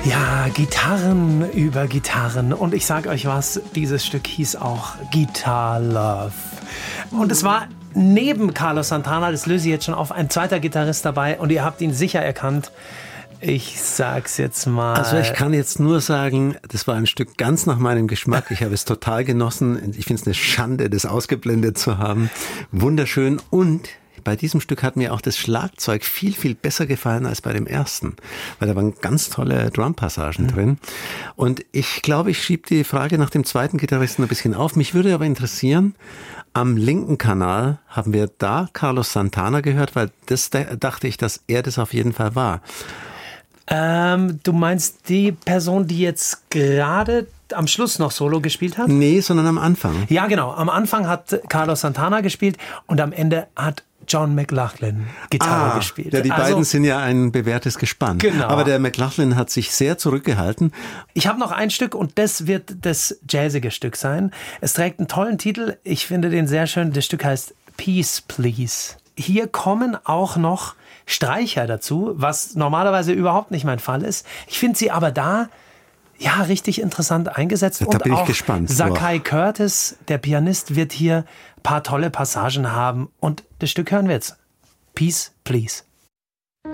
Ja, Gitarren über Gitarren. Und ich sag euch was, dieses Stück hieß auch Guitar Love. Und es war neben Carlos Santana, das löse ich jetzt schon auf, ein zweiter Gitarrist dabei. Und ihr habt ihn sicher erkannt. Ich sag's jetzt mal. Also ich kann jetzt nur sagen, das war ein Stück ganz nach meinem Geschmack. Ich habe es total genossen. Ich finde es eine Schande, das ausgeblendet zu haben. Wunderschön. Und bei diesem Stück hat mir auch das Schlagzeug viel, viel besser gefallen als bei dem ersten. Weil da waren ganz tolle Drumpassagen drin. Und ich glaube, ich schiebe die Frage nach dem zweiten Gitarristen ein bisschen auf. Mich würde aber interessieren, am linken Kanal haben wir da Carlos Santana gehört, weil das dachte ich, dass er das auf jeden Fall war. Du meinst die Person, die jetzt gerade am Schluss noch Solo gespielt hat? Nee, sondern am Anfang. Ja, genau. Am Anfang hat Carlos Santana gespielt und am Ende hat John McLaughlin Gitarre gespielt. Ja, die beiden sind ja ein bewährtes Gespann. Genau. Aber der McLaughlin hat sich sehr zurückgehalten. Ich habe noch ein Stück und das wird das jazzige Stück sein. Es trägt einen tollen Titel. Ich finde den sehr schön. Das Stück heißt Peace, Please. Hier kommen auch noch Streicher dazu, was normalerweise überhaupt nicht mein Fall ist. Ich finde sie aber da ja richtig interessant eingesetzt. Da bin ich gespannt. Zakai Curtis, der Pianist, wird hier ein paar tolle Passagen haben. Und das Stück hören wir jetzt. Peace, Please.